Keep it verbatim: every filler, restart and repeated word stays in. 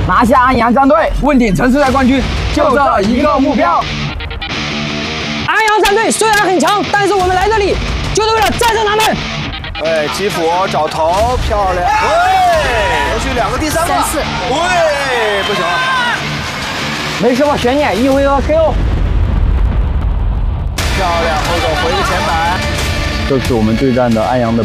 拿下安阳战队，问鼎城市赛冠军，就这一个目标。 安阳战队虽然很强，但是我们来这里就是为了战胜他们。 对，基辅找头，漂亮！喂，连续两个第三个， 三四， 喂，不行了， 没什么悬念，一回合 K O。 漂亮，后手回个前板。 这次我们对战的安阳的